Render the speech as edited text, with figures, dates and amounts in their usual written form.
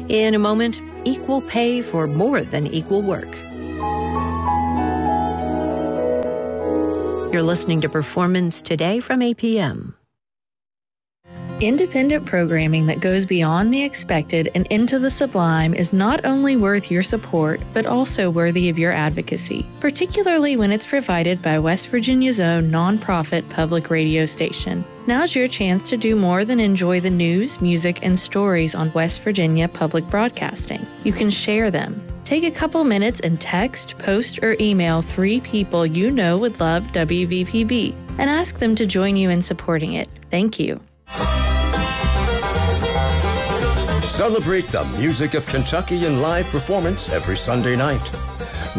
In a moment, equal pay for more than equal work. You're listening to Performance Today from APM. Independent programming that goes beyond the expected and into the sublime is not only worth your support, but also worthy of your advocacy, particularly when it's provided by West Virginia's own nonprofit public radio station. Now's your chance to do more than enjoy the news, music, and stories on West Virginia Public Broadcasting. You can share them. Take a couple minutes and text, post, or email 3 people you know would love WVPB and ask them to join you in supporting it. Thank you. Celebrate the music of Kentucky in live performance every Sunday night.